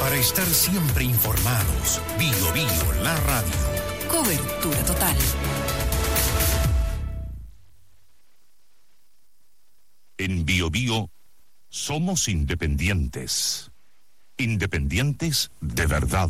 Para estar siempre informados, Bio, la radio. Cobertura total. En Bio somos independientes. Independientes de verdad.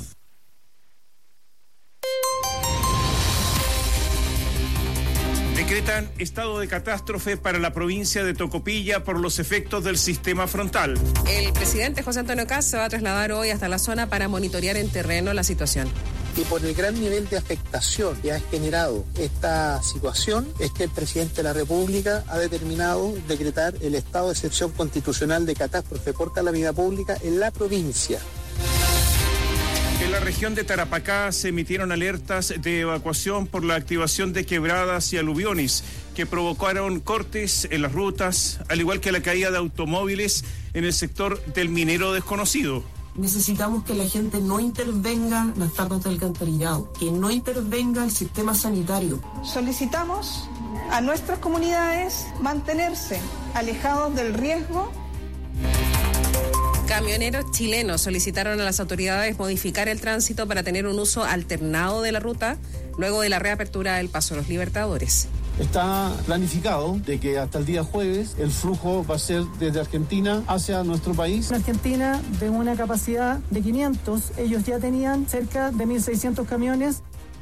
Decretan estado de catástrofe para la provincia de Tocopilla por los efectos del sistema frontal. El presidente José Antonio Kast se va a trasladar hoy hasta la zona para monitorear en terreno la situación. Y por el gran nivel de afectación que ha generado esta situación, es que el presidente de la República ha determinado decretar el estado de excepción constitucional de catástrofe por calamidad pública en la provincia. En la región de Tarapacá se emitieron alertas de evacuación por la activación de quebradas y aluviones que provocaron cortes en las rutas, al igual que la caída de automóviles en el sector del Minero Desconocido. Necesitamos que la gente no intervenga las tapas de alcantarillado, que no intervenga el sistema sanitario. Solicitamos a nuestras comunidades mantenerse alejados del riesgo. Camioneros chilenos solicitaron a las autoridades modificar el tránsito para tener un uso alternado de la ruta luego de la reapertura del Paso de los Libertadores. Está planificado de que hasta el día jueves el flujo va a ser desde Argentina hacia nuestro país. En Argentina, de una capacidad de 500, ellos ya tenían cerca de 1.600 camiones.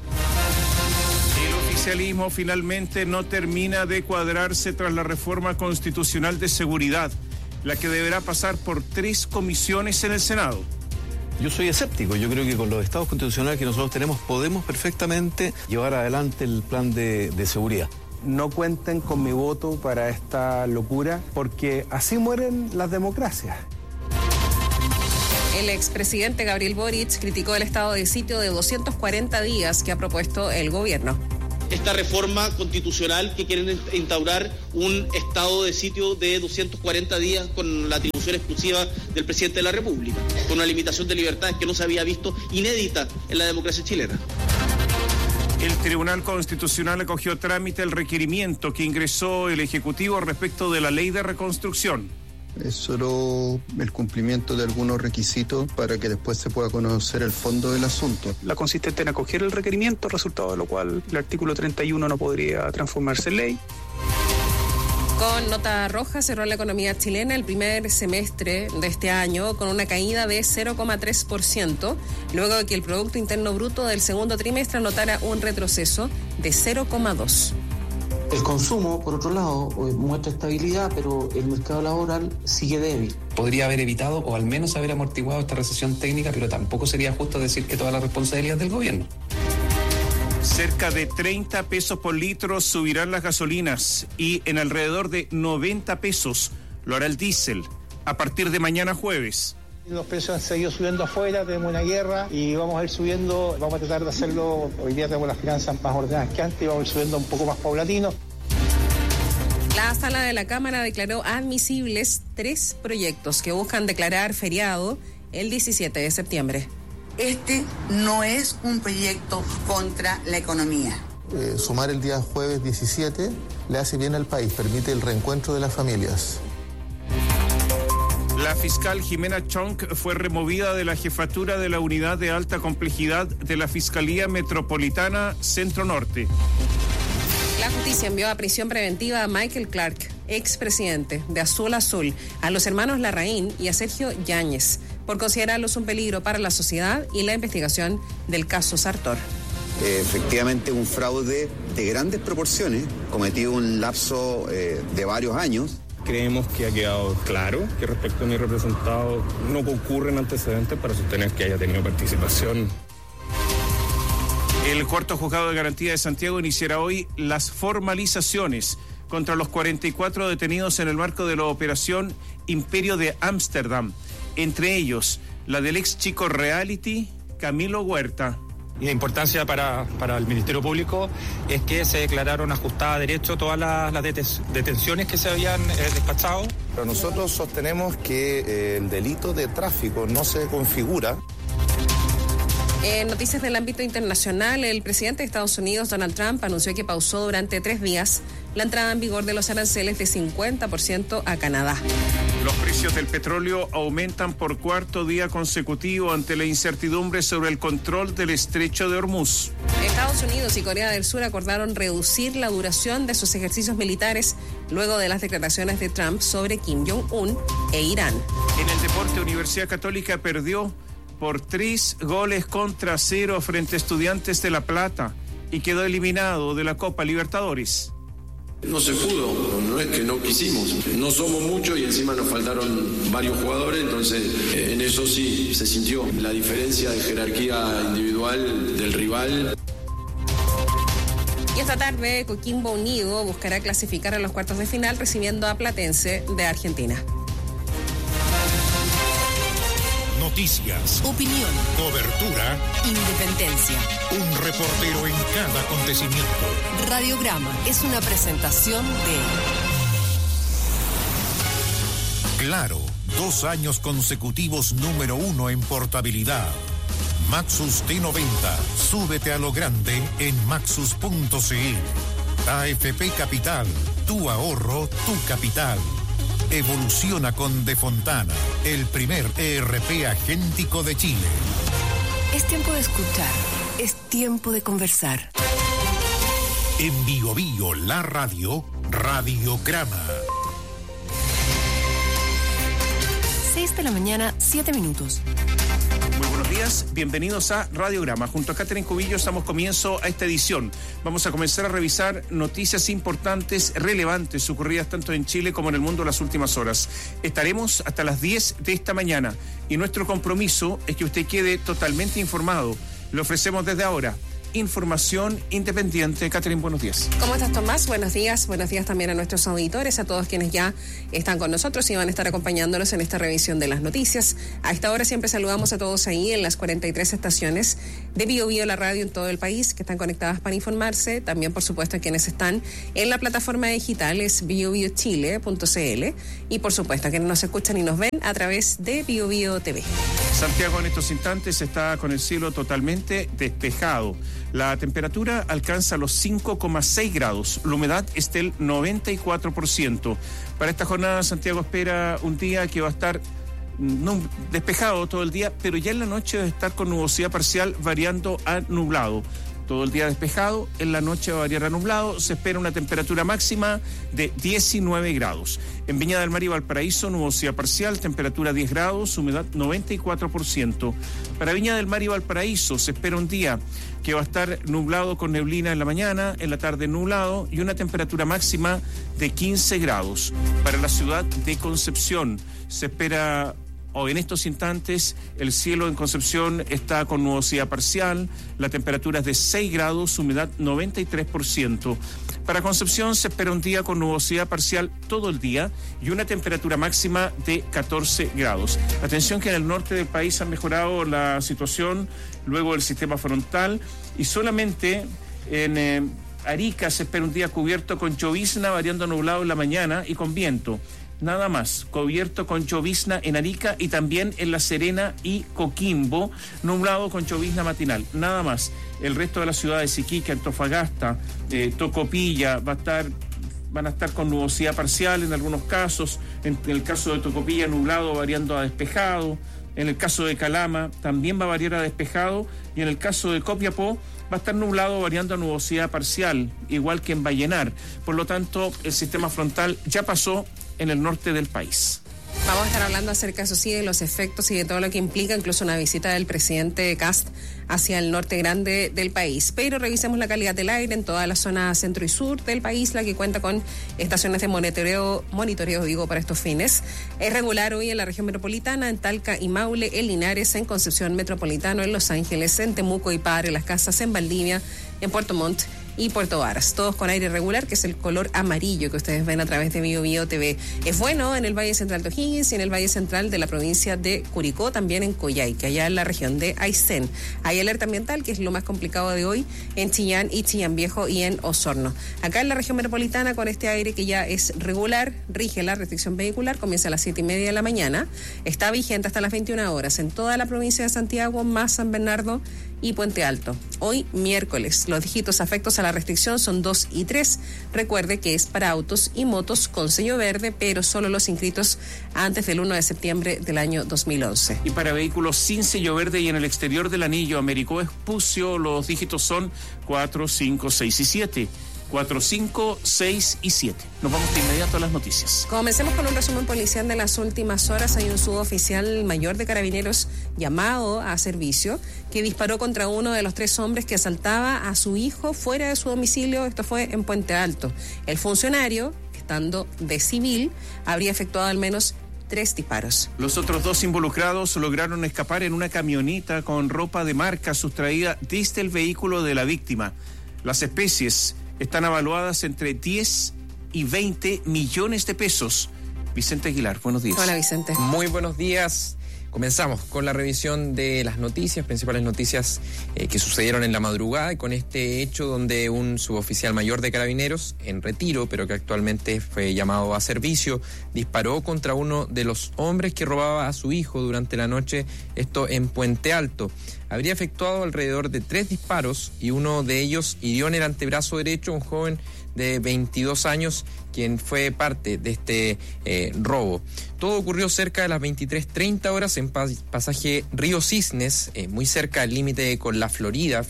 El oficialismo finalmente no termina de cuadrarse tras la reforma constitucional de seguridad, la que deberá pasar por 3 comisiones en el Senado. Yo soy escéptico, yo creo que con los estados constitucionales que nosotros tenemos podemos perfectamente llevar adelante el plan de seguridad. No cuenten con mi voto para esta locura, porque así mueren las democracias. El expresidente Gabriel Boric criticó el estado de sitio de 240 días que ha propuesto el gobierno. Esta reforma constitucional que quieren instaurar un estado de sitio de 240 días con la atribución exclusiva del presidente de la República, con una limitación de libertades que no se había visto, inédita en la democracia chilena. El Tribunal Constitucional acogió trámite el requerimiento que ingresó el Ejecutivo respecto de la Ley de Reconstrucción. Es solo el cumplimiento de algunos requisitos para que después se pueda conocer el fondo del asunto. La consistente en acoger el requerimiento, resultado de lo cual el artículo 31 no podría transformarse en ley. Con nota roja cerró la economía chilena el primer semestre de este año con una caída de 0,3%, luego de que el Producto Interno Bruto del segundo trimestre anotara un retroceso de 0,2%. El consumo, por otro lado, muestra estabilidad, pero el mercado laboral sigue débil. Podría haber evitado o al menos haber amortiguado esta recesión técnica, pero tampoco sería justo decir que toda la responsabilidad es del gobierno. Cerca de 30 pesos por litro subirán las gasolinas y en alrededor de 90 pesos lo hará el diésel a partir de mañana jueves. Los precios han seguido subiendo afuera, tenemos una guerra y vamos a ir subiendo, vamos a tratar de hacerlo, hoy día tenemos las finanzas más ordenadas que antes y vamos a ir subiendo un poco más paulatino. La sala de la Cámara declaró admisibles 3 proyectos que buscan declarar feriado el 17 de septiembre. Este no es un proyecto contra la economía. Sumar el día jueves 17 le hace bien al país, permite el reencuentro de las familias. La fiscal Jimena Chong fue removida de la jefatura de la unidad de alta complejidad de la Fiscalía Metropolitana Centro Norte. La justicia envió a prisión preventiva a Michael Clark, expresidente de Azul Azul, a los hermanos Larraín y a Sergio Yáñez, por considerarlos un peligro para la sociedad y la investigación del caso Sartor. Efectivamente, un fraude de grandes proporciones, cometido en un lapso de varios años. Creemos que ha quedado claro que respecto a mi representado no concurren antecedentes para sostener que haya tenido participación. El cuarto juzgado de garantía de Santiago iniciará hoy las formalizaciones contra los 44 detenidos en el marco de la operación Imperio de Ámsterdam, entre ellos la del ex chico reality Camilo Huerta. Y la importancia para el Ministerio Público es que se declararon ajustadas a derecho todas las detenciones que se habían despachado. Pero nosotros sostenemos que el delito de tráfico no se configura. En noticias del ámbito internacional, el presidente de Estados Unidos, Donald Trump, anunció que pausó durante 3 días la entrada en vigor de los aranceles de 50% a Canadá. Los precios del petróleo aumentan por cuarto día consecutivo ante la incertidumbre sobre el control del estrecho de Hormuz. Estados Unidos y Corea del Sur acordaron reducir la duración de sus ejercicios militares luego de las declaraciones de Trump sobre Kim Jong-un e Irán. En el deporte, Universidad Católica perdió por 3-0 frente a Estudiantes de La Plata y quedó eliminado de la Copa Libertadores. No se pudo, no es que no quisimos, no somos muchos y encima nos faltaron varios jugadores, entonces en eso sí se sintió la diferencia de jerarquía individual del rival. Y esta tarde Coquimbo Unido buscará clasificar a los cuartos de final recibiendo a Platense de Argentina. Noticias, opinión, cobertura, independencia. Un reportero en cada acontecimiento. Radiograma es una presentación de Claro, 2 años consecutivos número 1 en portabilidad. Maxus T90, súbete a lo grande en maxus.cl. AFP Capital, tu ahorro, tu capital. Evoluciona con De Fontana, el primer ERP agéntico de Chile. Es tiempo de escuchar, es tiempo de conversar. En Bio Bio, la radio, Radiograma. 6 de la mañana, 7 minutos. Muy buenos días, bienvenidos a Radiograma. Junto a Catherine Cubillo damos comienzo a esta edición. Vamos a comenzar a revisar noticias importantes, relevantes, ocurridas tanto en Chile como en el mundo en las últimas horas. Estaremos hasta las 10 de esta mañana y nuestro compromiso es que usted quede totalmente informado. Le ofrecemos desde ahora información independiente. Catherine, buenos días. ¿Cómo estás, Tomás? Buenos días también a nuestros auditores, a todos quienes ya están con nosotros y van a estar acompañándonos en esta revisión de las noticias. A esta hora siempre saludamos a todos ahí en las 43 estaciones de Bio Bio, la radio en todo el país, que están conectadas para informarse. También, por supuesto, a quienes están en la plataforma digital, es biobiochile.cl, y por supuesto a quienes nos escuchan y nos ven a través de Bio Bio TV. Santiago en estos instantes está con el cielo totalmente despejado. La temperatura alcanza los 5,6 grados. La humedad es del 94%. Para esta jornada, Santiago espera un día que va a estar despejado todo el día, pero ya en la noche va a estar con nubosidad parcial variando a nublado. Todo el día despejado, en la noche va a variar a nublado, se espera una temperatura máxima de 19 grados. En Viña del Mar y Valparaíso, nubosidad parcial, temperatura 10 grados, humedad 94%. Para Viña del Mar y Valparaíso se espera un día que va a estar nublado con neblina en la mañana, en la tarde nublado y una temperatura máxima de 15 grados. Para la ciudad de Concepción se espera... Hoy en estos instantes el cielo en Concepción está con nubosidad parcial, la temperatura es de 6 grados, humedad 93%. Para Concepción se espera un día con nubosidad parcial todo el día y una temperatura máxima de 14 grados. Atención que en el norte del país ha mejorado la situación luego del sistema frontal y solamente en Arica se espera un día cubierto con llovizna variando a nublado en la mañana y con viento. Nada más, cubierto con llovizna en Arica y también en La Serena y Coquimbo, nublado con llovizna matinal, nada más. El resto de las ciudades, Iquique, Antofagasta, Tocopilla, van a estar con nubosidad parcial en algunos casos. En el caso de Tocopilla, nublado variando a despejado. En el caso de Calama también va a variar a despejado y en el caso de Copiapó va a estar nublado variando a nubosidad parcial, igual que en Vallenar. Por lo tanto, el sistema frontal ya pasó en el norte del país. Vamos a estar hablando acerca, eso sí, de los efectos y de todo lo que implica incluso una visita del presidente Kast hacia el norte grande del país. Pero revisemos la calidad del aire en toda la zona centro y sur del país, la que cuenta con estaciones de monitoreo para estos fines. Es regular hoy en la región metropolitana, en Talca y Maule, en Linares, en Concepción Metropolitano, en Los Ángeles, en Temuco y Padre Las Casas, en Valdivia, en Puerto Montt y Puerto Varas, todos con aire regular, que es el color amarillo que ustedes ven a través de Bio Bio TV. Es bueno en el Valle Central de O'Higgins y en el Valle Central de la provincia de Curicó, también en Coyhaique, allá en la región de Aysén. Hay alerta ambiental, que es lo más complicado de hoy, en Chillán y Chillán Viejo y en Osorno. Acá en la región metropolitana, con este aire que ya es regular, rige la restricción vehicular, comienza a las 7:30 de la mañana, está vigente hasta las 21 horas en toda la provincia de Santiago, más San Bernardo y Puente Alto. Hoy, miércoles, los dígitos afectos a la restricción son 2 y 3. Recuerde que es para autos y motos con sello verde, pero solo los inscritos antes del 1 de septiembre del año 2011. Y para vehículos sin sello verde y en el exterior del anillo Américo Vespucio, los dígitos son 4, 5, 6 y 7. 4, 5, 6 y 7. Nos vamos de inmediato a las noticias. Comencemos con un resumen policial de las últimas horas. Hay un suboficial mayor de Carabineros llamado a servicio que disparó contra uno de los 3 hombres que asaltaba a su hijo fuera de su domicilio. Esto fue en Puente Alto. El funcionario, estando de civil, habría efectuado al menos 3 disparos. Los otros 2 involucrados lograron escapar en una camioneta con ropa de marca sustraída desde el vehículo de la víctima. Las especies están evaluadas entre 10 y 20 millones de pesos. Vicente Aguilar, buenos días. Hola, Vicente. Muy buenos días. Comenzamos con la revisión de las noticias, principales noticias que sucedieron en la madrugada, y con este hecho donde un suboficial mayor de Carabineros, en retiro, pero que actualmente fue llamado a servicio, disparó contra uno de los hombres que robaba a su hijo durante la noche, esto en Puente Alto. Habría efectuado alrededor de 3 disparos y uno de ellos hirió en el antebrazo derecho a un joven de 22 años, quien fue parte de este robo. Todo ocurrió cerca de las 23:30 horas en pasaje Río Cisnes, muy cerca del límite con la Florida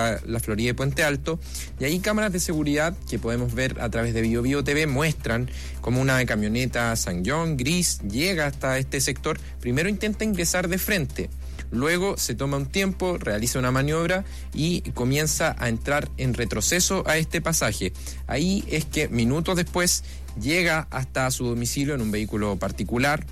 de Puente Alto, y ahí cámaras de seguridad que podemos ver a través de Bio TV muestran como una camioneta Sang-Yong gris llega hasta este sector. Primero intenta ingresar de frente, luego se toma un tiempo, realiza una maniobra y comienza a entrar en retroceso a este pasaje. Ahí es que minutos después llega hasta su domicilio en un vehículo particular,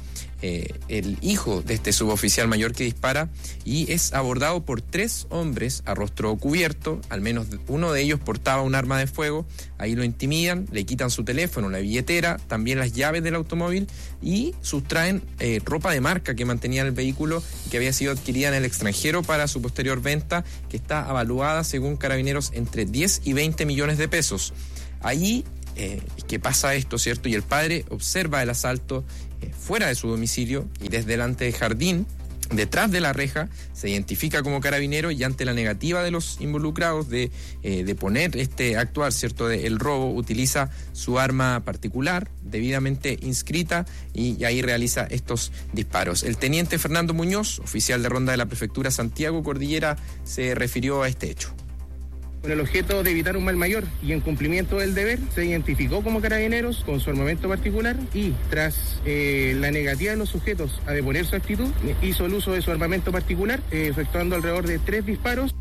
el hijo de este suboficial mayor que dispara, y es abordado por 3 hombres a rostro cubierto. Al menos uno de ellos portaba un arma de fuego. Ahí lo intimidan, le quitan su teléfono, la billetera, también las llaves del automóvil, y sustraen ropa de marca que mantenía en el vehículo y que había sido adquirida en el extranjero para su posterior venta, que está evaluada según Carabineros entre 10 y 20 millones de pesos. Allí que pasa esto, ¿cierto? Y el padre observa el asalto fuera de su domicilio, y desde delante del jardín, detrás de la reja, se identifica como carabinero, y ante la negativa de los involucrados de poner actuar, ¿cierto?, el robo, utiliza su arma particular, debidamente inscrita, y ahí realiza estos disparos. El teniente Fernando Muñoz, oficial de ronda de la prefectura Santiago Cordillera, se refirió a este hecho. Con el objeto de evitar un mal mayor y en cumplimiento del deber, se identificó como Carabineros con su armamento particular, y tras la negativa de los sujetos a deponer su actitud, hizo el uso de su armamento particular, efectuando alrededor de 3 disparos.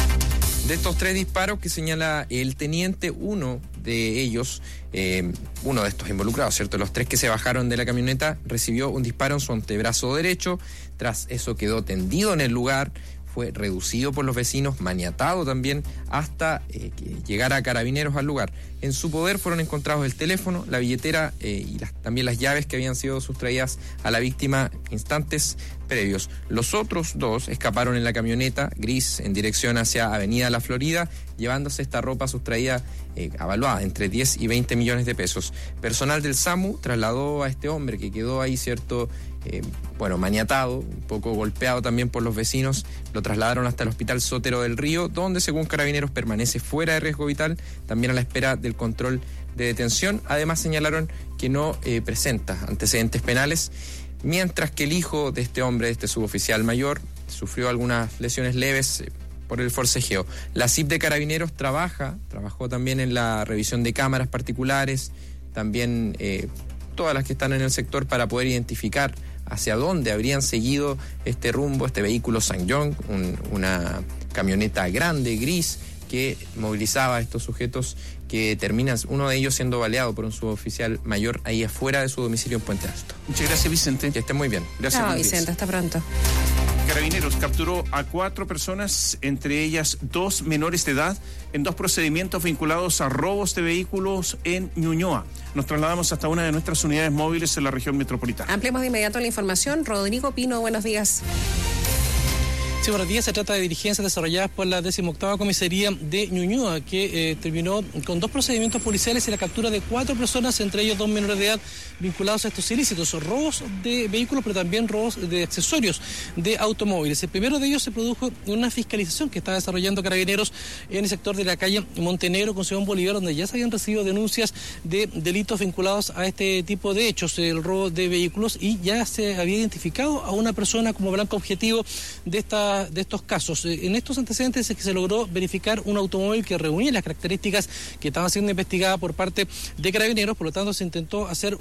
De estos 3 disparos que señala el teniente, uno de ellos, uno de estos involucrados, ¿cierto?, los 3 que se bajaron de la camioneta, recibió un disparo en su antebrazo derecho. Tras eso quedó tendido en el lugar, fue reducido por los vecinos, maniatado también, hasta que llegara Carabineros al lugar. En su poder fueron encontrados el teléfono, la billetera y también las llaves que habían sido sustraídas a la víctima instantes previos. Los otros 2 escaparon en la camioneta gris en dirección hacia Avenida La Florida, llevándose esta ropa sustraída avaluada entre 10 y 20 millones de pesos. Personal del SAMU trasladó a este hombre que quedó ahí, ¿cierto?, maniatado, un poco golpeado también por los vecinos. Lo trasladaron hasta el Hospital Sotero del Río, donde según Carabineros permanece fuera de riesgo vital, también a la espera del control de detención. Además señalaron que no presenta antecedentes penales, mientras que el hijo de este hombre, de este suboficial mayor, sufrió algunas lesiones leves por el forcejeo. La CIP de Carabineros trabajó también en la revisión de cámaras particulares, también todas las que están en el sector, para poder identificar hacia dónde habrían seguido este rumbo, este vehículo Sang-Yong, una camioneta grande, gris, que movilizaba a estos sujetos, que terminan, uno de ellos siendo baleado por un suboficial mayor ahí afuera de su domicilio en Puente Alto. Muchas gracias, Vicente. Que estén muy bien. Gracias. Chao, Vicente, hasta pronto. Carabineros capturó a 4 personas, entre ellas 2 menores de edad, en 2 procedimientos vinculados a robos de vehículos en Ñuñoa. Nos trasladamos hasta una de nuestras unidades móviles en la región metropolitana. Ampliamos de inmediato la información. Rodrigo Pino, buenos días. Sí, buenos días. Se trata de diligencias desarrolladas por la 18ª Comisaría de Ñuñoa, que terminó con 2 procedimientos policiales y la captura de 4 personas, entre ellos 2 menores de edad, vinculados a estos ilícitos, robos de vehículos, pero también robos de accesorios de automóviles. El primero de ellos se produjo en una fiscalización que está desarrollando Carabineros en el sector de la calle Montenegro con Simón Bolívar, donde ya se habían recibido denuncias de delitos vinculados a este tipo de hechos, el robo de vehículos, y ya se había identificado a una persona como blanco objetivo de estos casos. En estos antecedentes es que se logró verificar un automóvil que reunía las características que estaban siendo investigadas por parte de Carabineros, por lo tanto se intentó hacer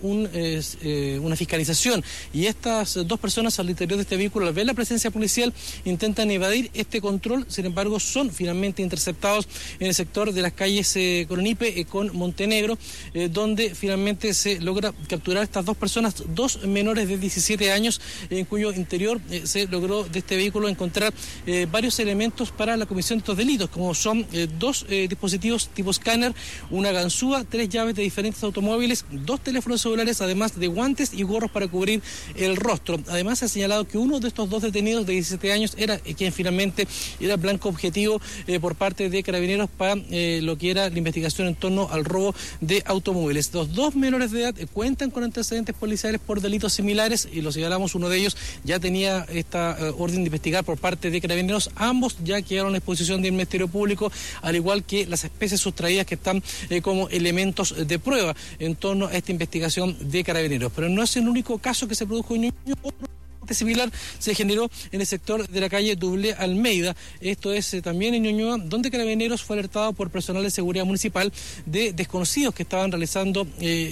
una fiscalización, y estas 2 personas al interior de este vehículo, al ver la presencia policial, intentan evadir este control. Sin embargo, son finalmente interceptados en el sector de las calles Coronipe con Montenegro, donde finalmente se logra capturar estas 2 personas, 2 menores de 17 años, en cuyo interior se logró de este vehículo encontrar varios elementos para la comisión de estos delitos, como son 2 dispositivos tipo escáner, una ganzúa, 3 llaves de diferentes automóviles, 2 teléfonos celulares, además de guantes y gorros para cubrir el rostro. Además, se ha señalado que uno de estos 2 detenidos de 17 años era quien finalmente era blanco objetivo por parte de Carabineros para lo que era la investigación en torno al robo de automóviles. Los 2 menores de edad cuentan con antecedentes policiales por delitos similares, y lo señalamos, uno de ellos ya tenía esta orden de investigar por parte de Carabineros. Ambos ya quedaron a exposición del Ministerio Público, al igual que las especies sustraídas que están como elementos de prueba en torno a esta investigación de Carabineros. Pero no es el único caso que se produjo en Ñuñoa. Similar se generó en el sector de la calle Dublé Almeida, esto es también en Ñuñoa, donde Carabineros fue alertado por personal de seguridad municipal de desconocidos que estaban realizando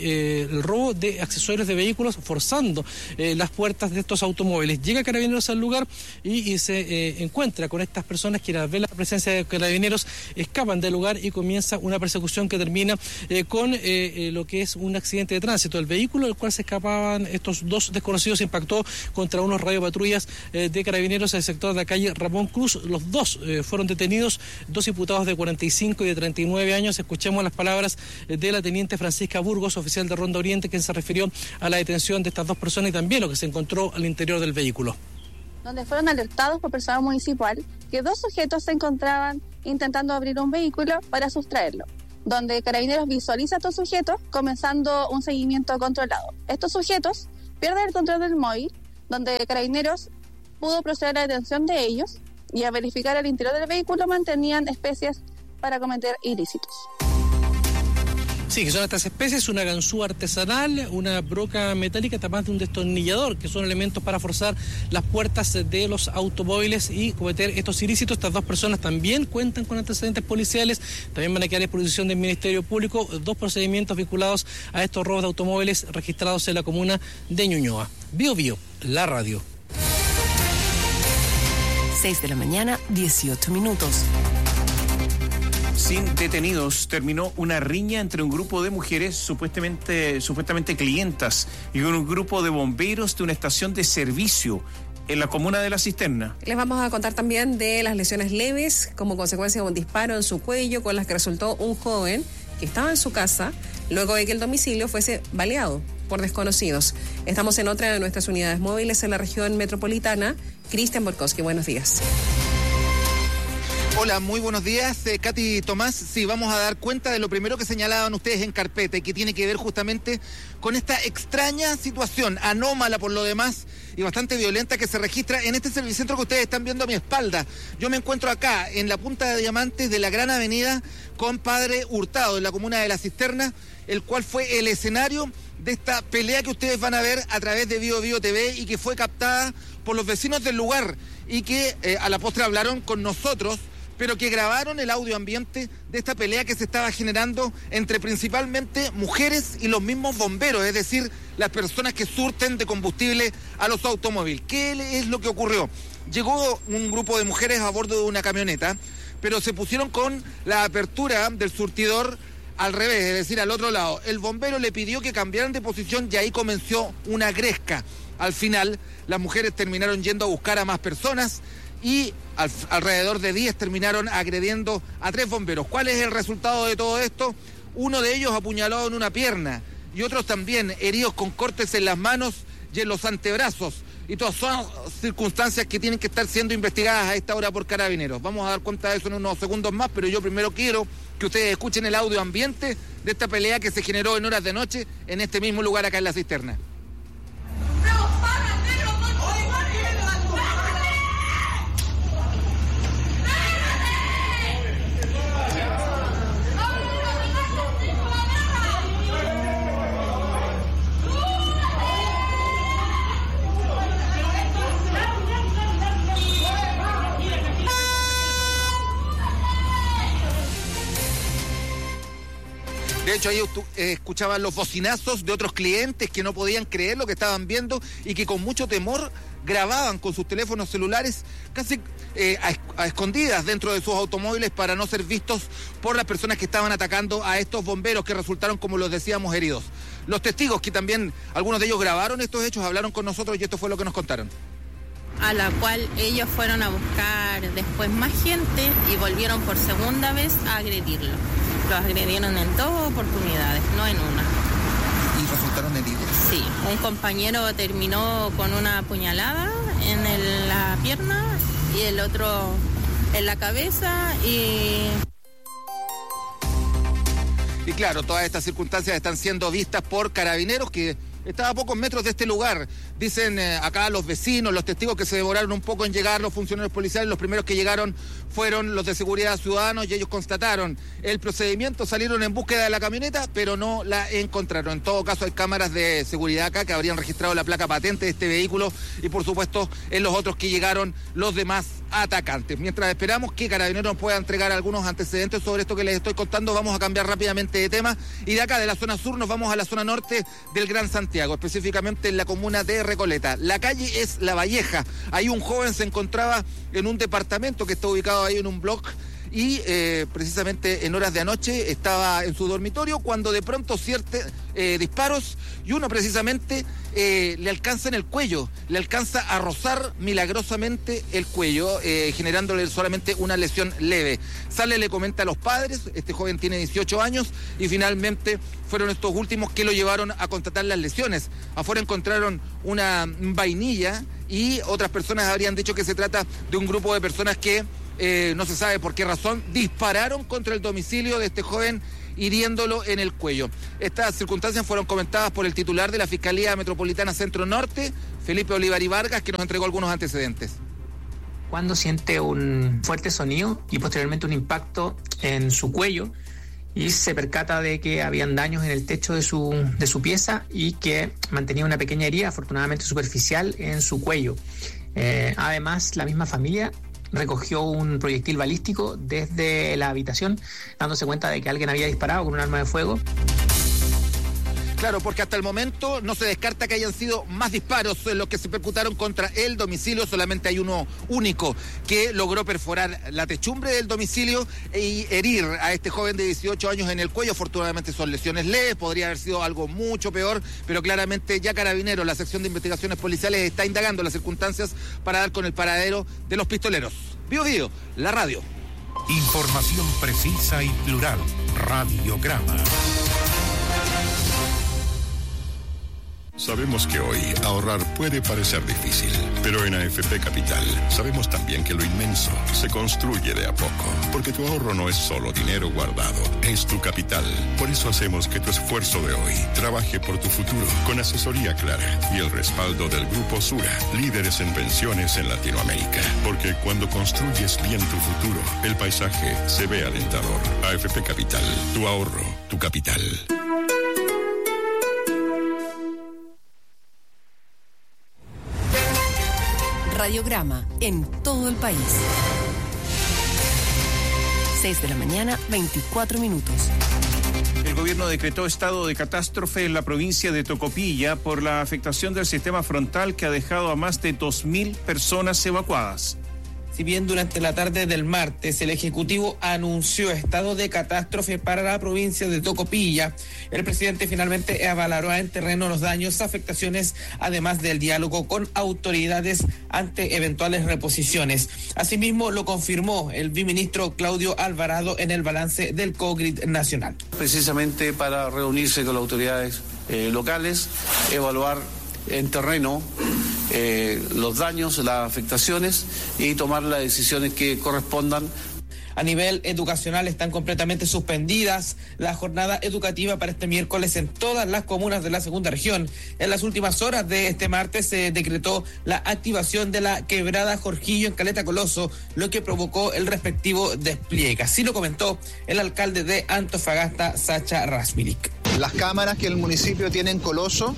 el robo de accesorios de vehículos, forzando las puertas de estos automóviles. Llega Carabineros al lugar y se encuentra con estas personas que, al ver la presencia de Carabineros, escapan del lugar, y comienza una persecución que termina con lo que es un accidente de tránsito. El vehículo del cual se escapaban estos 2 desconocidos impactó contra unos radiopatrullas de Carabineros en el sector de la calle Ramón Cruz. Los 2 fueron detenidos, 2 imputados de 45 y de 39 años. Escuchemos las palabras de la teniente Francisca Burgos, oficial de Ronda Oriente, quien se refirió a la detención de estas 2 personas y también lo que se encontró al interior del vehículo. Donde fueron alertados por personal municipal que 2 sujetos se encontraban intentando abrir un vehículo para sustraerlo, donde Carabineros visualiza a estos sujetos comenzando un seguimiento controlado. Estos sujetos pierden el control del móvil, donde Carabineros pudo proceder a la detención de ellos, y a verificar el interior del vehículo mantenían especies para cometer ilícitos. Sí, que son estas especies: una ganzúa artesanal, una broca metálica, además de un destornillador, que son elementos para forzar las puertas de los automóviles y cometer estos ilícitos. Estas 2 personas también cuentan con antecedentes policiales, también van a quedar a disposición del Ministerio Público. 2 procedimientos vinculados a estos robos de automóviles registrados en la comuna de Ñuñoa. Bio Bio, la radio. 6 de la mañana, 18 minutos. Sin detenidos, terminó una riña entre un grupo de mujeres supuestamente clientas y un grupo de bomberos de una estación de servicio en la comuna de La Cisterna. Les vamos a contar también de las lesiones leves como consecuencia de un disparo en su cuello, con las que resultó un joven que estaba en su casa luego de que el domicilio fuese baleado por desconocidos. Estamos en otra de nuestras unidades móviles en la región metropolitana. Cristian Borkowski, buenos días. Hola, muy buenos días, Katy Tomás. Sí, vamos a dar cuenta de lo primero que señalaban ustedes en carpeta, y que tiene que ver justamente con esta extraña situación, anómala por lo demás y bastante violenta, que se registra en este servicentro que ustedes están viendo a mi espalda. Yo me encuentro acá, en la punta de Diamantes de la Gran Avenida, con Padre Hurtado, en la comuna de La Cisterna, el cual fue el escenario de esta pelea que ustedes van a ver a través de Bio Bio TV, y que fue captada por los vecinos del lugar, y que a la postre hablaron con nosotros, pero que grabaron el audio ambiente de esta pelea que se estaba generando entre principalmente mujeres y los mismos bomberos, es decir, las personas que surten de combustible a los automóviles. ¿Qué es lo que ocurrió? Llegó un grupo de mujeres a bordo de una camioneta, pero se pusieron con la apertura del surtidor al revés, es decir, al otro lado. El bombero le pidió que cambiaran de posición y ahí comenzó una gresca. Al final, las mujeres terminaron yendo a buscar a más personas, y alrededor de 10 terminaron agrediendo a 3 bomberos. ¿Cuál es el resultado de todo esto? Uno de ellos apuñalado en una pierna, y otros también heridos con cortes en las manos y en los antebrazos. y todas son circunstancias que tienen que estar siendo investigadas a esta hora por Carabineros. Vamos a dar cuenta de eso en unos segundos más, pero yo primero quiero que ustedes escuchen el audio ambiente de esta pelea que se generó en horas de noche en este mismo lugar acá en La Cisterna. De hecho, ahí escuchaban los bocinazos de otros clientes que no podían creer lo que estaban viendo y que con mucho temor grababan con sus teléfonos celulares casi a escondidas dentro de sus automóviles para no ser vistos por las personas que estaban atacando a estos bomberos que resultaron, como los decíamos, heridos. Los testigos, que también algunos de ellos grabaron estos hechos, hablaron con nosotros y esto fue lo que nos contaron. A la cual ellos fueron a buscar después más gente y volvieron por segunda vez a agredirlo. Los agredieron en 2 oportunidades, no en una. ¿Y resultaron heridos? Sí, un compañero terminó con una puñalada en la pierna y el otro en la cabeza Y claro, todas estas circunstancias están siendo vistas por Carabineros, que estaba a pocos metros de este lugar. Dicen acá los vecinos, los testigos, que se demoraron un poco en llegar los funcionarios policiales. Los primeros que llegaron fueron los de Seguridad Ciudadanos y ellos constataron el procedimiento, salieron en búsqueda de la camioneta, pero no la encontraron. En todo caso, hay cámaras de seguridad acá que habrían registrado la placa patente de este vehículo y, por supuesto, en los otros que llegaron los demás atacantes. Mientras esperamos que Carabineros pueda entregar algunos antecedentes sobre esto que les estoy contando, vamos a cambiar rápidamente de tema y de acá, de la zona sur, nos vamos a la zona norte del Gran Santiago, específicamente en la comuna de Recoleta. La calle es La Valleja. Ahí un joven se encontraba en un departamento que está ubicado ahí en un block y precisamente en horas de anoche estaba en su dormitorio cuando de pronto disparos y uno precisamente le alcanza en el cuello, le alcanza a rozar milagrosamente el cuello, generándole solamente una lesión leve. Sale, le comenta a los padres, este joven tiene 18 años y finalmente fueron estos últimos que lo llevaron a constatar las lesiones. Afuera encontraron una vainilla y otras personas habrían dicho que se trata de un grupo de personas que no se sabe por qué razón dispararon contra el domicilio de este joven, hiriéndolo en el cuello. Estas circunstancias fueron comentadas por el titular de la Fiscalía Metropolitana Centro Norte, Felipe Olivari Vargas, que nos entregó algunos antecedentes. Cuando siente un fuerte sonido y posteriormente un impacto en su cuello y se percata de que habían daños en el techo de su pieza y que mantenía una pequeña herida, afortunadamente superficial, en su cuello. Además, la misma familia recogió un proyectil balístico desde la habitación, dándose cuenta de que alguien había disparado con un arma de fuego. Claro, porque hasta el momento no se descarta que hayan sido más disparos los que se percutaron contra el domicilio. Solamente hay uno único que logró perforar la techumbre del domicilio y herir a este joven de 18 años en el cuello. Afortunadamente son lesiones leves, podría haber sido algo mucho peor, pero claramente ya Carabineros, la sección de investigaciones policiales, está indagando las circunstancias para dar con el paradero de los pistoleros. Bio Bio, la radio. Información precisa y plural. Radiograma. Sabemos que hoy ahorrar puede parecer difícil, pero en AFP Capital sabemos también que lo inmenso se construye de a poco, porque tu ahorro no es solo dinero guardado, es tu capital. Por eso hacemos que tu esfuerzo de hoy trabaje por tu futuro, con asesoría clara y el respaldo del Grupo Sura, líderes en pensiones en Latinoamérica. Porque cuando construyes bien tu futuro, el paisaje se ve alentador. AFP Capital, tu ahorro, tu capital. Radiograma en todo el país. 6 de la mañana, 24 minutos. El gobierno decretó estado de catástrofe en la provincia de Tocopilla por la afectación del sistema frontal que ha dejado a más de 2.000 personas evacuadas. Si bien durante la tarde del martes el Ejecutivo anunció estado de catástrofe para la provincia de Tocopilla, el presidente finalmente avalará en terreno los daños, afectaciones, además del diálogo con autoridades ante eventuales reposiciones. Asimismo, lo confirmó el viceministro Claudio Alvarado en el balance del COGRID nacional. Precisamente para reunirse con las autoridades locales, evaluar en terreno los daños, las afectaciones y tomar las decisiones que correspondan. A nivel educacional están completamente suspendidas la jornada educativa para este miércoles en todas las comunas de la segunda región. En las últimas horas de este martes se decretó la activación de la quebrada Jorquillo en Caleta Coloso, lo que provocó el respectivo despliegue. Así lo comentó el alcalde de Antofagasta, Sacha Rasmilik. Las cámaras que el municipio tiene en Coloso,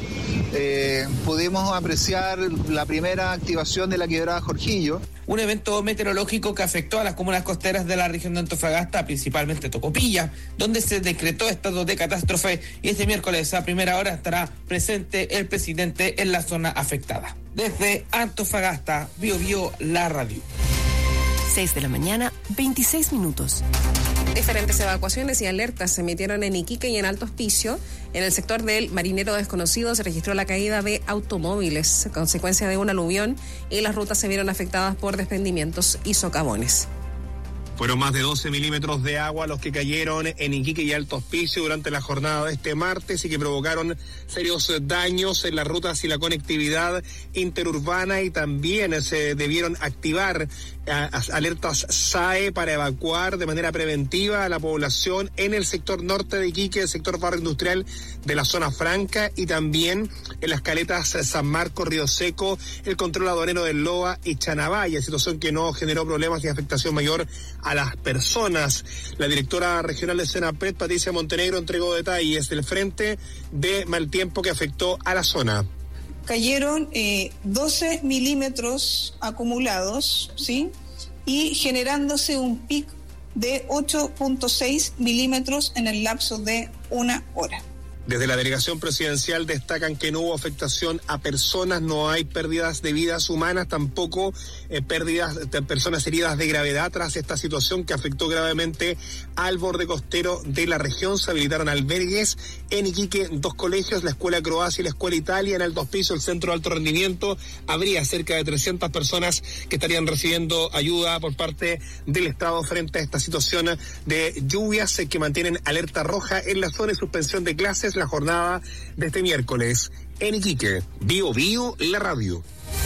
pudimos apreciar la primera activación de la quebrada Jorquillo. Un evento meteorológico que afectó a las comunas costeras de la región de Antofagasta, principalmente Tocopilla, donde se decretó estado de catástrofe y este miércoles a primera hora estará presente el presidente en la zona afectada. Desde Antofagasta, Bio la radio. 6 de la mañana, 26 minutos. Diferentes evacuaciones y alertas se emitieron en Iquique y en Alto Hospicio. En el sector del Marinero Desconocido se registró la caída de automóviles, consecuencia de un aluvión, y las rutas se vieron afectadas por desprendimientos y socavones. Fueron más de 12 milímetros de agua los que cayeron en Iquique y Alto Hospicio durante la jornada de este martes y que provocaron serios daños en las rutas y la conectividad interurbana, y también se debieron activar alertas SAE para evacuar de manera preventiva a la población en el sector norte de Iquique, el sector barrio industrial de la zona franca, y también en las caletas San Marcos, Río Seco, el control aduanero del Loa y Chanabaya, situación que no generó problemas ni afectación mayor a las personas. La directora regional de Senapred, Patricia Montenegro, entregó detalles del frente de mal tiempo que afectó a la zona. Cayeron 12 milímetros acumulados, ¿sí? Y generándose un pic de 8.6 milímetros en el lapso de una hora. Desde la delegación presidencial destacan que no hubo afectación a personas, no hay pérdidas de vidas humanas, tampoco pérdidas de personas heridas de gravedad tras esta situación que afectó gravemente al borde costero de la región. Se habilitaron albergues en Iquique, 2 colegios, la Escuela Croacia y la Escuela Italia. En el 2 pisos, el Centro de Alto Rendimiento, habría cerca de 300 personas que estarían recibiendo ayuda por parte del Estado frente a esta situación de lluvias que mantienen alerta roja en la zona y suspensión de clases la jornada de este miércoles en Iquique. Bio la radio.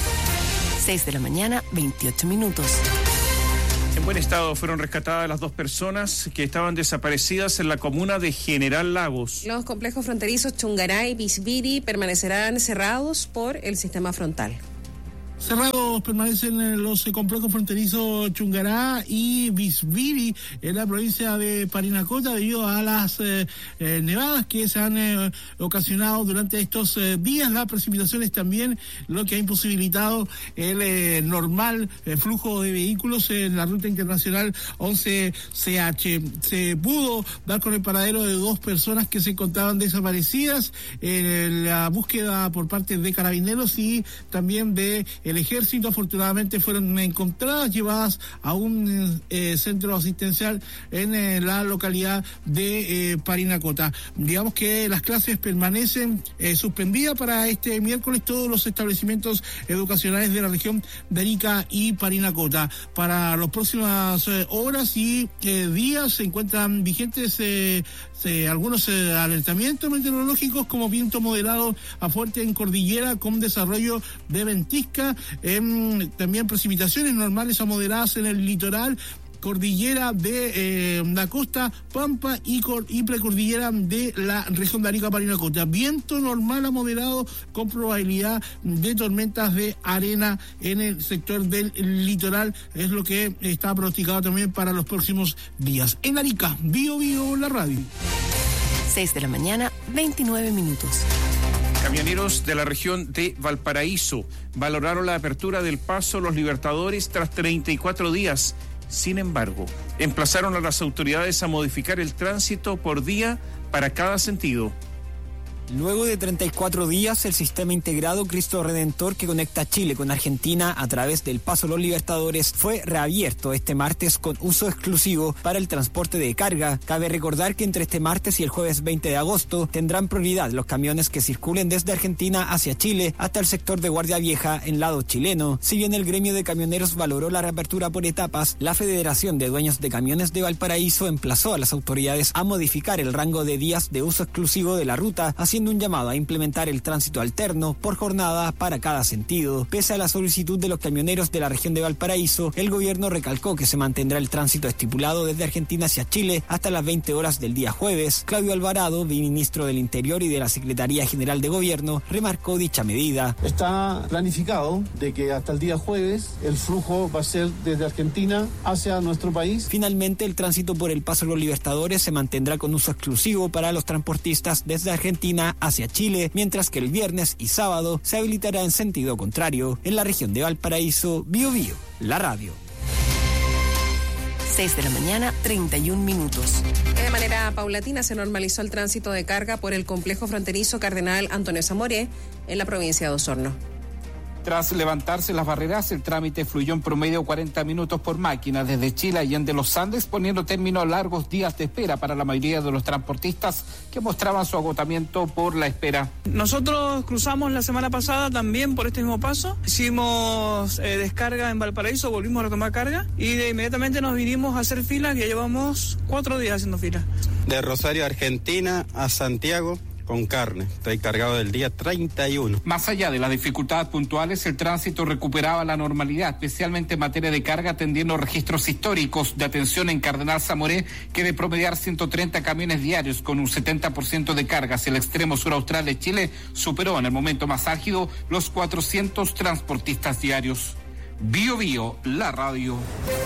6 de la mañana, 28 minutos. En buen estado fueron rescatadas las 2 personas que estaban desaparecidas en la comuna de General Lagos. Los complejos fronterizos Chungaray y Bisbiri permanecerán cerrados por el sistema frontal. Cerrados permanecen los complejos fronterizos Chungará y Bisbiri en la provincia de Parinacota debido a las nevadas que se han ocasionado durante estos días. Las precipitaciones también, lo que ha imposibilitado el normal flujo de vehículos en la ruta internacional 11CH. Se pudo dar con el paradero de 2 personas que se encontraban desaparecidas en la búsqueda por parte de carabineros y también de el ejército. Afortunadamente fueron encontradas, llevadas a un centro asistencial en la localidad de Parinacota. Digamos que las clases permanecen suspendidas para este miércoles, todos los establecimientos educacionales de la región de Arica y Parinacota. Para las próximas horas y días se encuentran vigentes algunos alertamientos meteorológicos como viento moderado a fuerte en cordillera con desarrollo de ventisca, también precipitaciones normales a moderadas en el litoral, cordillera de la costa, Pampa y precordillera de la región de Arica, Parinacota. Viento normal a moderado con probabilidad de tormentas de arena en el sector del litoral. Es lo que está pronosticado también para los próximos días. En Arica, Bio la radio. 6 de la mañana, 29 minutos. Camioneros de la región de Valparaíso valoraron la apertura del paso Los Libertadores tras 34 días. Sin embargo, emplazaron a las autoridades a modificar el tránsito por día para cada sentido. Luego de 34 días, el sistema integrado Cristo Redentor que conecta Chile con Argentina a través del Paso Los Libertadores fue reabierto este martes con uso exclusivo para el transporte de carga. Cabe recordar que entre este martes y el jueves 20 de agosto tendrán prioridad los camiones que circulen desde Argentina hacia Chile hasta el sector de Guardia Vieja en lado chileno. Si bien el gremio de camioneros valoró la reapertura por etapas, la Federación de Dueños de Camiones de Valparaíso emplazó a las autoridades a modificar el rango de días de uso exclusivo de la ruta, así haciendo un llamado a implementar el tránsito alterno por jornada para cada sentido. Pese a la solicitud de los camioneros de la región de Valparaíso, el gobierno recalcó que se mantendrá el tránsito estipulado desde Argentina hacia Chile hasta las 20 horas del día jueves. Claudio Alvarado, ministro del Interior y de la Secretaría General de Gobierno, remarcó dicha medida. Está planificado de que hasta el día jueves el flujo va a ser desde Argentina hacia nuestro país. Finalmente, el tránsito por el Paso Los Libertadores se mantendrá con uso exclusivo para los transportistas desde Argentina hacia Chile, mientras que el viernes y sábado se habilitará en sentido contrario. En la región de Valparaíso, Biobío, la radio. 6 de la mañana, 31 minutos. De manera paulatina se normalizó el tránsito de carga por el complejo fronterizo Cardenal Antonio Zamoré en la provincia de Osorno. Tras levantarse las barreras, el trámite fluyó en promedio 40 minutos por máquina desde Chile a Allende los Andes, poniendo término a largos días de espera para la mayoría de los transportistas que mostraban su agotamiento por la espera. Nosotros cruzamos la semana pasada también por este mismo paso, hicimos descarga en Valparaíso, volvimos a retomar carga y inmediatamente nos vinimos a hacer fila, que ya llevamos 4 días haciendo fila. De Rosario, Argentina a Santiago, con carne. Estoy cargado del día 31. Más allá de las dificultades puntuales, el tránsito recuperaba la normalidad, especialmente en materia de carga, atendiendo registros históricos de atención en Cardenal Zamoré, que de promediar 130 camiones diarios con un 70% de carga hacia el extremo sur austral de Chile, superó en el momento más álgido los 400 transportistas diarios. Biobío, la radio.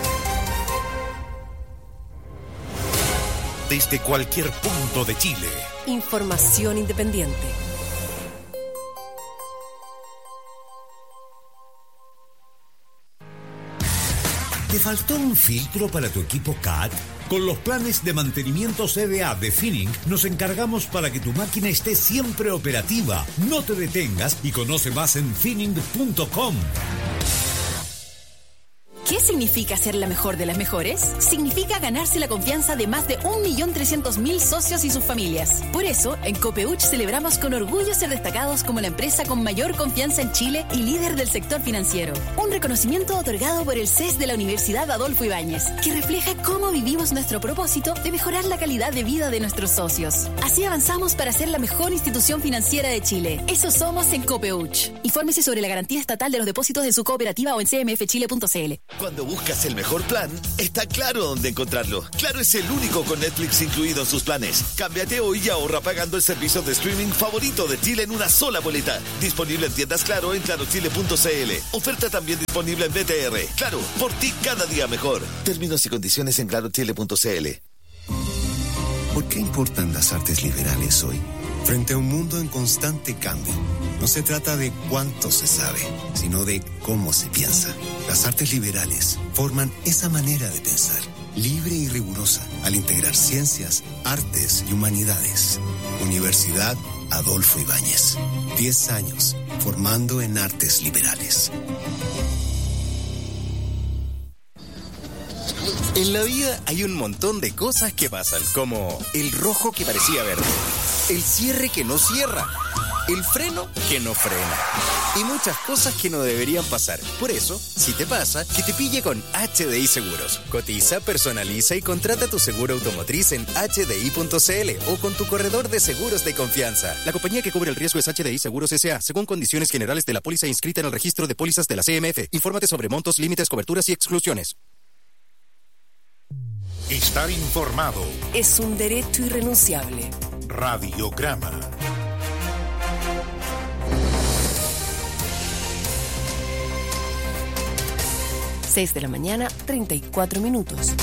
Desde cualquier punto de Chile. Información independiente. ¿Te faltó un filtro para tu equipo CAT? Con los planes de mantenimiento CDA de Finning nos encargamos para que tu máquina esté siempre operativa. No te detengas y conoce más en finning.com. ¿Qué significa ser la mejor de las mejores? Significa ganarse la confianza de más de 1.300.000 socios y sus familias. Por eso, en Copeuch celebramos con orgullo ser destacados como la empresa con mayor confianza en Chile y líder del sector financiero. Un reconocimiento otorgado por el CES de la Universidad Adolfo Ibáñez, que refleja cómo vivimos nuestro propósito de mejorar la calidad de vida de nuestros socios. Así avanzamos para ser la mejor institución financiera de Chile. Eso somos en Copeuch. Infórmese sobre la garantía estatal de los depósitos de su cooperativa o en cmfchile.cl. Cuando buscas el mejor plan, está Claro dónde encontrarlo. Claro es el único con Netflix incluido en sus planes. Cámbiate hoy y ahorra pagando el servicio de streaming favorito de Chile en una sola boleta. Disponible en tiendas Claro en clarochile.cl. Oferta también disponible en BTR. Claro, por ti cada día mejor. Términos y condiciones en clarochile.cl. ¿Por qué importan las artes liberales hoy? Frente a un mundo en constante cambio, no se trata de cuánto se sabe, sino de cómo se piensa. Las artes liberales forman esa manera de pensar, libre y rigurosa, al integrar ciencias, artes y humanidades. Universidad Adolfo Ibáñez. 10 años formando en artes liberales. En la vida hay un montón de cosas que pasan, como el rojo que parecía verde, el cierre que no cierra, el freno que no frena y muchas cosas que no deberían pasar. Por eso, si te pasa, que te pille con HDI Seguros. Cotiza, personaliza y contrata tu seguro automotriz en hdi.cl o con tu corredor de seguros de confianza. La compañía que cubre el riesgo es HDI Seguros S.A., según condiciones generales de la póliza inscrita en el registro de pólizas de la CMF. Infórmate sobre montos, límites, coberturas y exclusiones. Estar informado es un derecho irrenunciable. Radiograma. Seis de la mañana, 34 minutos.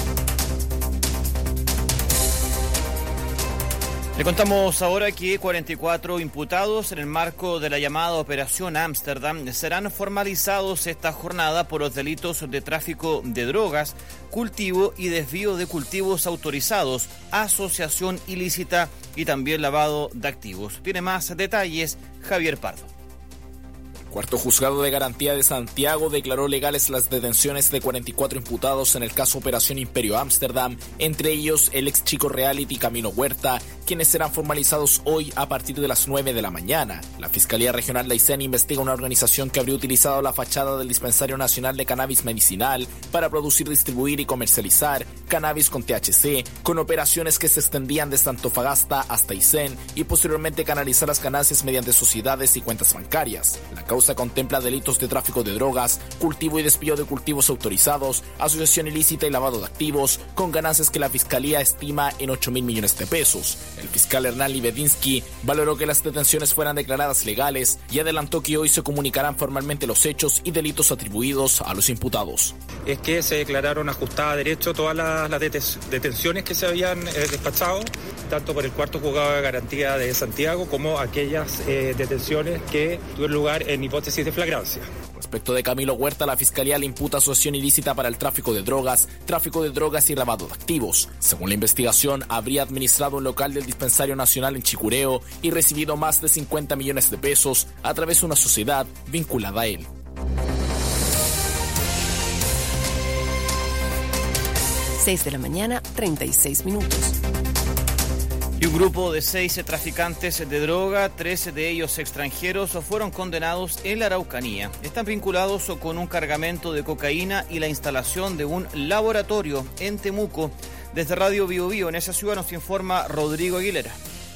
Le contamos ahora que 44 imputados en el marco de la llamada Operación Ámsterdam serán formalizados esta jornada por los delitos de tráfico de drogas, cultivo y desvío de cultivos autorizados, asociación ilícita y también lavado de activos. Tiene más detalles Javier Pardo. Cuarto Juzgado de Garantía de Santiago declaró legales las detenciones de 44 imputados en el caso Operación Imperio Ámsterdam, entre ellos el ex Chico Reality Camino Huerta, quienes serán formalizados hoy a partir de las 9 de la mañana. La Fiscalía Regional de Aysén investiga una organización que habría utilizado la fachada del Dispensario Nacional de Cannabis Medicinal para producir, distribuir y comercializar cannabis con THC, con operaciones que se extendían desde Antofagasta hasta Aysén y posteriormente canalizar las ganancias mediante sociedades y cuentas bancarias. La causa contempla delitos de tráfico de drogas, cultivo y despido de cultivos autorizados, asociación ilícita y lavado de activos, con ganancias que la Fiscalía estima en 8.000 millones de pesos. El fiscal Hernán Libedinsky valoró que las detenciones fueran declaradas legales y adelantó que hoy se comunicarán formalmente los hechos y delitos atribuidos a los imputados. Es que se declararon ajustadas a derecho todas las detenciones que se habían despachado, tanto por el cuarto juzgado de garantía de Santiago como aquellas detenciones que tuvieron lugar en hipótesis de flagrancia. Respecto de Camilo Huerta, la Fiscalía le imputa asociación ilícita para el tráfico de drogas y lavado de activos. Según la investigación, habría administrado un local del Dispensario Nacional en Chicureo y recibido más de 50 millones de pesos a través de una sociedad vinculada a él. 6 de la mañana, 36 minutos. Y un grupo de 6 traficantes de droga, 13 de ellos extranjeros, fueron condenados en la Araucanía. Están vinculados con un cargamento de cocaína y la instalación de un laboratorio en Temuco. Desde Radio Bio Bio, en esa ciudad, nos informa Rodrigo Aguilera.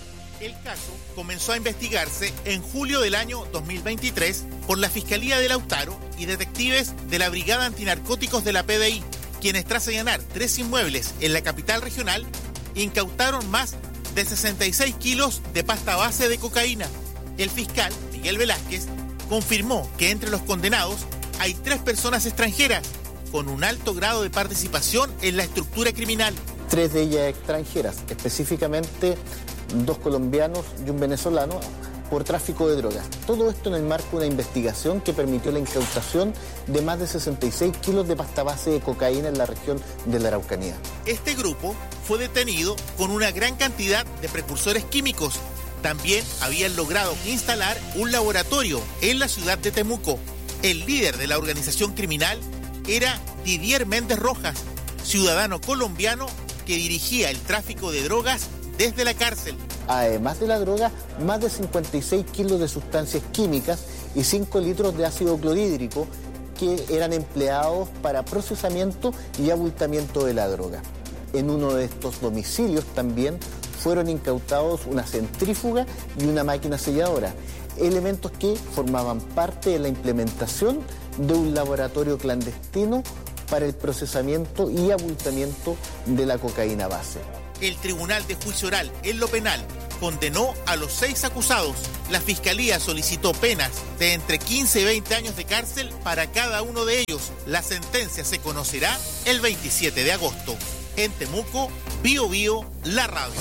El caso comenzó a investigarse en julio del año 2023 por la Fiscalía de Lautaro y detectives de la Brigada Antinarcóticos de la PDI, quienes tras allanar 3 inmuebles en la capital regional, incautaron más de 66 kilos de pasta base de cocaína. El fiscal, Miguel Velázquez, confirmó que entre los condenados hay 3 personas extranjeras con un alto grado de participación en la estructura criminal. 3 de ellas extranjeras, específicamente 2 colombianos y un venezolano, por tráfico de drogas. Todo esto en el marco de una investigación que permitió la incautación de más de 66 kilos de pasta base de cocaína en la región de la Araucanía. Este grupo fue detenido con una gran cantidad de precursores químicos. También habían logrado instalar un laboratorio en la ciudad de Temuco. El líder de la organización criminal era Didier Méndez Rojas, ciudadano colombiano que dirigía el tráfico de drogas desde la cárcel. Además de la droga, más de 56 kilos de sustancias químicas y 5 litros de ácido clorhídrico que eran empleados para procesamiento y abultamiento de la droga. En uno de estos domicilios también fueron incautados una centrífuga y una máquina selladora, elementos que formaban parte de la implementación de un laboratorio clandestino para el procesamiento y abultamiento de la cocaína base. El Tribunal de Juicio Oral en lo penal condenó a los 6 acusados. La Fiscalía solicitó penas de entre 15 y 20 años de cárcel para cada uno de ellos. La sentencia se conocerá el 27 de agosto. En Temuco, Bio Bio, la radio.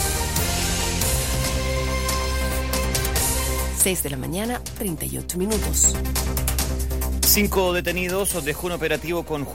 6 de la mañana, 38 minutos. 5 detenidos dejó un operativo con